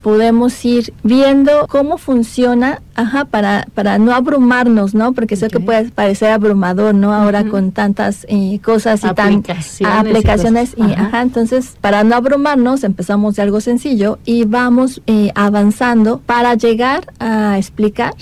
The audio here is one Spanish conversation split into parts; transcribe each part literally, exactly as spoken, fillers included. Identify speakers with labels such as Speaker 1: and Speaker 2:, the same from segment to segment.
Speaker 1: podemos ir viendo cómo funciona, ajá, para, para no abrumarnos, ¿no? Porque sé okay. que puede parecer abrumador, ¿no? Ahora uh-huh. con tantas eh, cosas y
Speaker 2: aplicaciones
Speaker 1: tan aplicaciones. Y,
Speaker 2: y
Speaker 1: ajá. ajá, entonces, para no abrumarnos, empezamos de algo sencillo y vamos eh, avanzando para llegar a explicar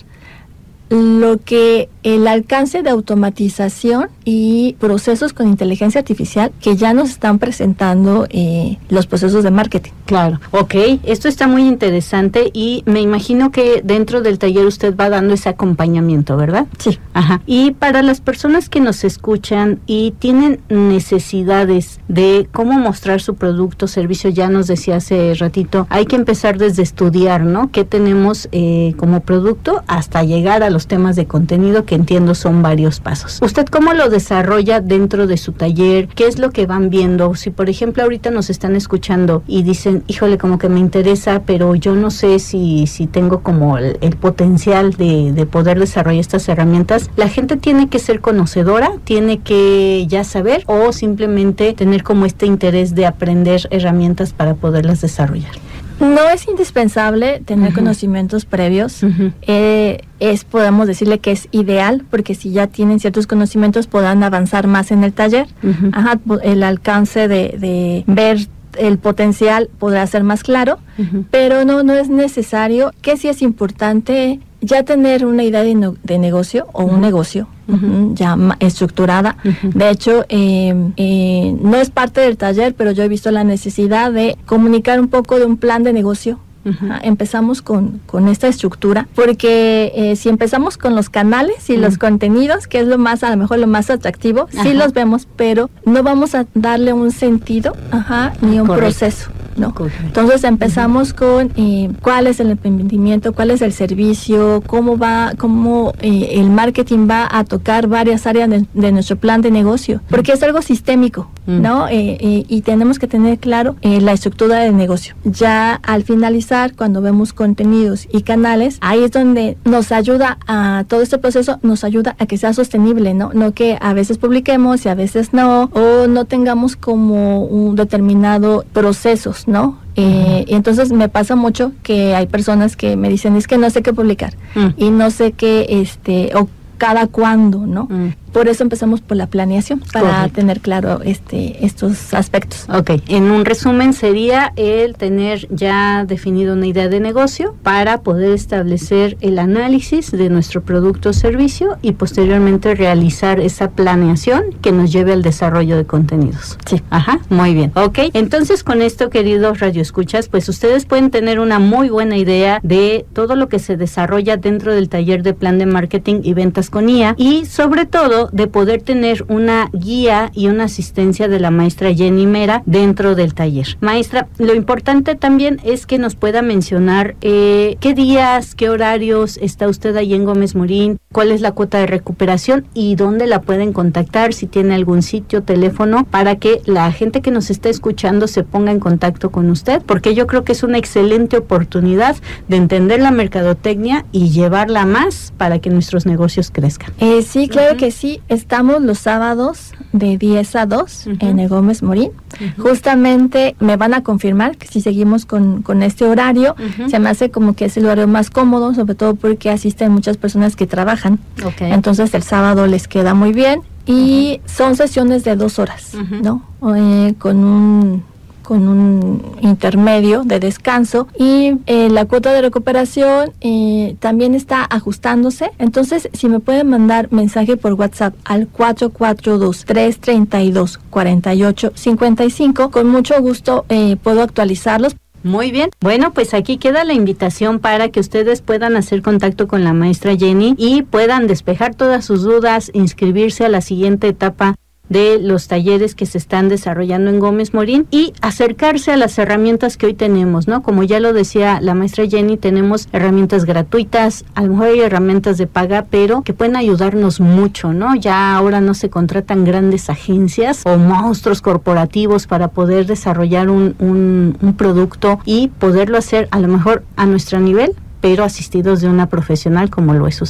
Speaker 1: lo que el alcance de automatización y procesos con inteligencia artificial que ya nos están presentando eh, los procesos de marketing.
Speaker 2: Claro, ok, esto está muy interesante y me imagino que dentro del taller usted va dando ese acompañamiento, ¿verdad?
Speaker 1: Sí.
Speaker 2: Ajá. Y para las personas que nos escuchan y tienen necesidades de cómo mostrar su producto, servicio, ya nos decía hace ratito, hay que empezar desde estudiar, ¿no? ¿Qué tenemos eh, como producto hasta llegar a los temas de contenido, que entiendo son varios pasos? ¿Usted cómo lo desarrolla dentro de su taller? ¿Qué es lo que van viendo? Si por ejemplo ahorita nos están escuchando y dicen, híjole, como que me interesa, pero yo no sé si, si tengo como el, el potencial de, de poder desarrollar estas herramientas, ¿la gente tiene que ser conocedora? ¿Tiene que ya saber? ¿O simplemente tener como este interés de aprender herramientas para poderlas desarrollar?
Speaker 1: No es indispensable tener uh-huh. conocimientos previos. Uh-huh. Eh, es, podemos decirle que es ideal, porque si ya tienen ciertos conocimientos, podrán avanzar más en el taller. Uh-huh. Ajá, el alcance de, de ver el potencial podrá ser más claro, uh-huh. pero no, no es necesario. Que sí es importante ya tener una idea de, no, de negocio o uh-huh. un negocio uh-huh. ya ma- estructurada. Uh-huh. De hecho, eh, eh, no es parte del taller, pero yo he visto la necesidad de comunicar un poco de un plan de negocio. Uh-huh. Empezamos con, con esta estructura, porque eh, si empezamos con los canales y uh-huh. los contenidos, que es lo más, a lo mejor lo más atractivo, ajá. sí los vemos, pero no vamos a darle un sentido, ajá, ni un Correcto. proceso, ¿no? Correcto. Entonces empezamos uh-huh. con eh, cuál es el emprendimiento, cuál es el servicio, cómo va, cómo eh, el marketing va a tocar varias áreas de, de nuestro plan de negocio, porque uh-huh. es algo sistémico, uh-huh. ¿no? Eh, eh, y tenemos que tener claro eh, la estructura del negocio. Ya al finalizar, cuando vemos contenidos y canales, ahí es donde nos ayuda a todo este proceso, nos ayuda a que sea sostenible, ¿no? No que a veces publiquemos y a veces no, o no tengamos como un determinado procesos, ¿no? Eh, y entonces me pasa mucho que hay personas que me dicen, es que no sé qué publicar uh-huh. y no sé qué, este, o cada cuándo, ¿no? Uh-huh. Por eso empezamos por la planeación, para Correcto. tener claro este estos aspectos.
Speaker 2: Ok, en un resumen sería el tener ya definido una idea de negocio para poder establecer el análisis de nuestro producto o servicio y posteriormente realizar esa planeación que nos lleve al desarrollo de contenidos.
Speaker 1: Sí.
Speaker 2: Ajá, muy bien. Ok, entonces con esto, queridos radioescuchas, pues ustedes pueden tener una muy buena idea de todo lo que se desarrolla dentro del taller de plan de marketing y ventas con I A, y sobre todo de poder tener una guía y una asistencia de la maestra Jenny Mera dentro del taller. Maestra, lo importante también es que nos pueda mencionar eh, qué días, qué horarios está usted ahí en Gómez Morín, cuál es la cuota de recuperación y dónde la pueden contactar, si tiene algún sitio, teléfono, para que la gente que nos está escuchando se ponga en contacto con usted, porque yo creo que es una excelente oportunidad de entender la mercadotecnia y llevarla más para que nuestros negocios crezcan.
Speaker 1: Eh, sí, claro uh-huh. que sí. Estamos los sábados de diez a dos uh-huh. en el Gómez Morín. Uh-huh. Justamente me van a confirmar que si seguimos con, con este horario, uh-huh. se me hace como que es el horario más cómodo, sobre todo porque asisten muchas personas que trabajan. Okay. Entonces el sábado les queda muy bien y uh-huh. son sesiones de dos horas, uh-huh. ¿no? Eh, con un con un intermedio de descanso, y eh, la cuota de recuperación eh, también está ajustándose. Entonces, si me pueden mandar mensaje por WhatsApp al cuatro cuatro dos, tres tres dos, cuatro ocho cinco cinco, con mucho gusto eh, puedo actualizarlos.
Speaker 2: Muy bien, bueno, pues aquí queda la invitación para que ustedes puedan hacer contacto con la maestra Jenny y puedan despejar todas sus dudas, inscribirse a la siguiente etapa de los talleres que se están desarrollando en Gómez Morín y acercarse a las herramientas que hoy tenemos, ¿no? Como ya lo decía la maestra Jenny, tenemos herramientas gratuitas, a lo mejor hay herramientas de paga, pero que pueden ayudarnos mucho, ¿no? Ya ahora no se contratan grandes agencias o monstruos corporativos para poder desarrollar un, un, un producto y poderlo hacer a lo mejor a nuestro nivel, pero asistidos de una profesional como lo es usted.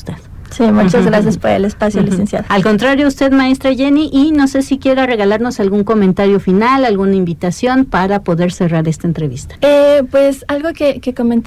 Speaker 1: Sí, muchas uh-huh. gracias por el espacio, uh-huh. licenciada.
Speaker 2: Al contrario, usted, maestra Jenny, y no sé si quiera regalarnos algún comentario final, alguna invitación para poder cerrar esta entrevista.
Speaker 1: Eh, pues algo que, que comentó